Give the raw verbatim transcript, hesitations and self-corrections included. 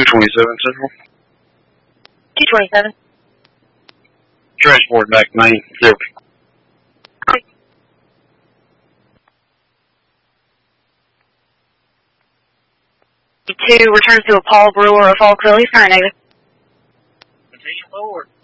twenty-seven Central. two twenty-seven. Transport back main. Zero. Two returns to a Paul Brewer of Falkville. He's current negative. Continue forward.